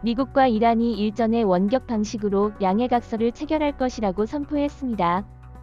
미국과 이란이 일전의 원격 방식으로 양해각서를 체결할 것이라고 선포했습니다.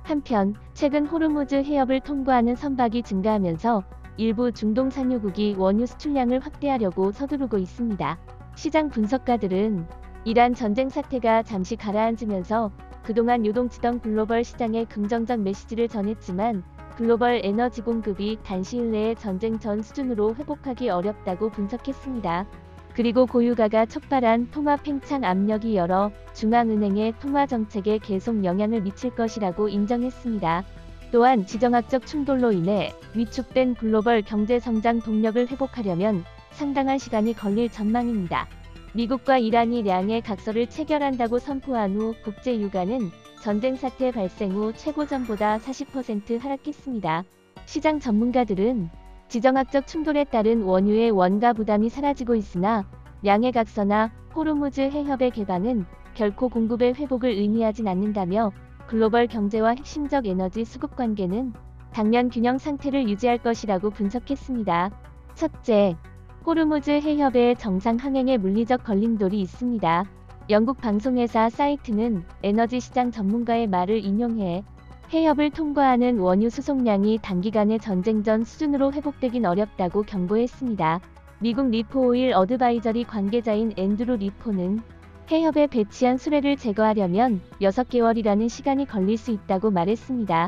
한편 최근 호르무즈 해협을 통과하는 선박이 증가하면서 일부 중동 산유국이 원유 수출량을 확대하려고 서두르고 있습니다. 시장 분석가들은 이란 전쟁 사태가 잠시 가라앉으면서 그동안 요동치던 글로벌 시장에 긍정적 메시지를 전했지만 글로벌 에너지 공급이 단시일 내에 전쟁 전 수준으로 회복하기 어렵다고 분석했습니다. 그리고 고유가가 촉발한 통화 팽창 압력이 여러 중앙은행의 통화 정책에 계속 영향을 미칠 것이라고 인정했습니다. 또한 지정학적 충돌로 인해 위축된 글로벌 경제 성장 동력을 회복하려면 상당한 시간이 걸릴 전망입니다. 미국과 이란이 양해 각서를 체결한다고 선포한 후 국제 유가는 전쟁 사태 발생 후 최고점보다 40% 하락했습니다. 시장 전문가들은 지정학적 충돌에 따른 원유의 원가 부담이 사라지고 있으나 양해 각서나 호르무즈 해협의 개방은 결코 공급의 회복을 의미하진 않는다며 글로벌 경제와 핵심적 에너지 수급 관계는 당면 균형 상태를 유지할 것이라고 분석했습니다. 첫째, 호르무즈 해협의 정상 항행에 물리적 걸림돌이 있습니다. 영국 방송회사 사이트는 에너지 시장 전문가의 말을 인용해 해협을 통과하는 원유 수송량이 단기간에 전쟁 전 수준으로 회복되긴 어렵다고 경고했습니다. 미국 리포오일 어드바이저리 관계자인 앤드루 리포는 해협에 배치한 수레를 제거하려면 6개월이라는 시간이 걸릴 수 있다고 말했습니다.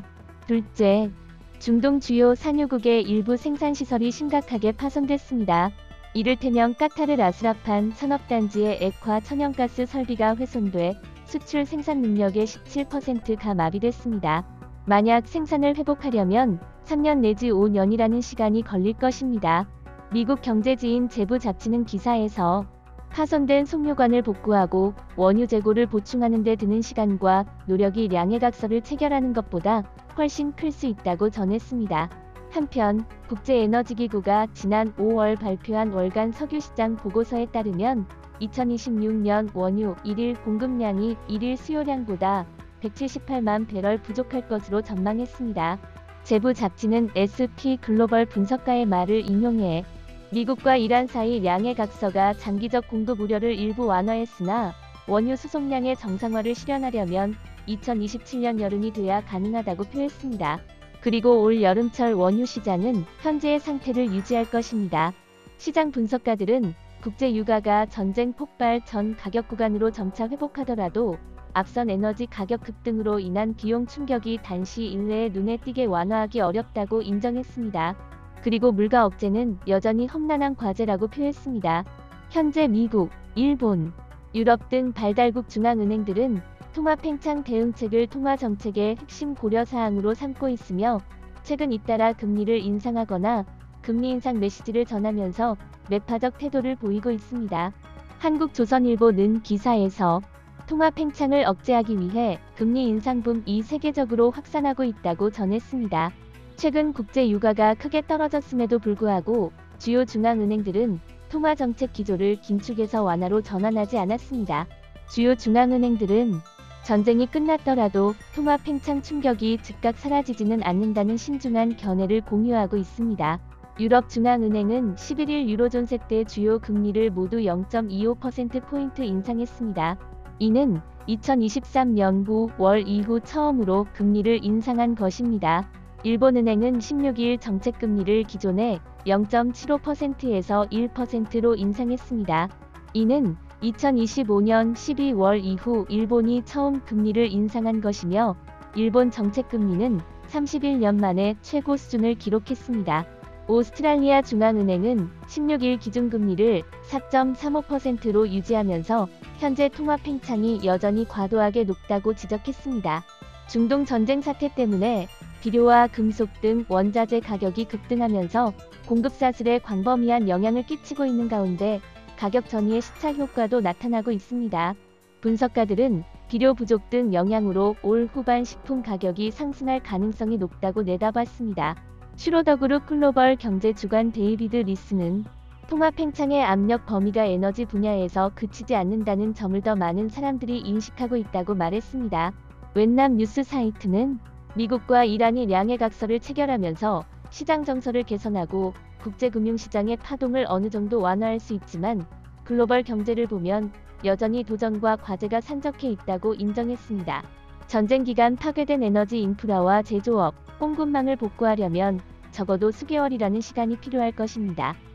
둘째, 중동 주요 산유국의 일부 생산시설이 심각하게 파손됐습니다. 이를테면 까타르 라스라판 산업단지의 액화 천연가스 설비가 훼손돼 수출 생산 능력의 17%가 마비됐습니다. 만약 생산을 회복하려면 3년 내지 5년이라는 시간이 걸릴 것입니다. 미국 경제지인 제부 잡지는 기사에서 파손된 송유관을 복구하고 원유 재고를 보충하는 데 드는 시간과 노력이 양해각서를 체결하는 것보다 훨씬 클 수 있다고 전했습니다. 한편 국제에너지기구가 지난 5월 발표한 월간 석유시장 보고서에 따르면 2026년 원유 1일 공급량이 1일 수요량보다 178만 배럴 부족할 것으로 전망했습니다. 제부 잡지는 SP 글로벌 분석가의 말을 인용해 미국과 이란 사이 양해각서가 장기적 공급 우려를 일부 완화했으나 원유 수송량의 정상화를 실현하려면 2027년 여름이 돼야 가능하다고 표했습니다. 그리고 올 여름철 원유 시장은 현재의 상태를 유지할 것입니다. 시장 분석가들은 국제 유가가 전쟁 폭발 전 가격 구간으로 점차 회복하더라도 앞선 에너지 가격 급등으로 인한 비용 충격이 단시일 내에 눈에 띄게 완화하기 어렵다고 인정했습니다. 그리고 물가 억제는 여전히 험난한 과제라고 표했습니다. 현재 미국, 일본, 유럽 등 발달국 중앙은행들은 통화 팽창 대응책을 통화 정책의 핵심 고려 사항으로 삼고 있으며 최근 잇따라 금리를 인상하거나 금리 인상 메시지를 전하면서 매파적 태도를 보이고 있습니다. 한국조선일보는 기사에서 통화 팽창을 억제하기 위해 금리 인상붐이 세계적으로 확산하고 있다고 전했습니다. 최근 국제 유가가 크게 떨어졌음에도 불구하고 주요 중앙은행들은 통화 정책 기조를 긴축에서 완화로 전환하지 않았습니다. 주요 중앙은행들은 전쟁이 끝났더라도 통화 팽창 충격이 즉각 사라지지는 않는다는 신중한 견해를 공유하고 있습니다. 유럽 중앙은행은 11일 유로존 세대 주요 금리를 모두 0.25%포인트 인상했습니다. 이는 2023년 9월 이후 처음으로 금리를 인상한 것입니다. 일본은행은 16일 정책금리를 기존의 0.75%에서 1%로 인상했습니다. 이는 2025년 12월 이후 일본이 처음 금리를 인상한 것이며 일본 정책금리는 31년 만에 최고 수준을 기록했습니다. 오스트랄리아 중앙은행은 16일 기준금리를 4.35%로 유지하면서 현재 통화 팽창이 여전히 과도하게 높다고 지적했습니다. 중동 전쟁 사태 때문에 비료와 금속 등 원자재 가격이 급등하면서 공급 사슬에 광범위한 영향을 끼치고 있는 가운데 가격 전이의 시차 효과도 나타나고 있습니다. 분석가들은 비료 부족 등 영향으로 올 후반 식품 가격이 상승할 가능성이 높다고 내다봤습니다. 슈로더그룹 글로벌 경제 주간 데이비드 리스는 통화 팽창의 압력 범위가 에너지 분야에서 그치지 않는다는 점을 더 많은 사람들이 인식하고 있다고 말했습니다. 웬남 뉴스 사이트는 미국과 이란이 양해각서를 체결하면서 시장 정서를 개선하고 국제금융시장의 파동을 어느 정도 완화할 수 있지만 글로벌 경제를 보면 여전히 도전과 과제가 산적해 있다고 인정했습니다. 전쟁 기간 파괴된 에너지 인프라와 제조업, 공급망을 복구하려면 적어도 수개월이라는 시간이 필요할 것입니다.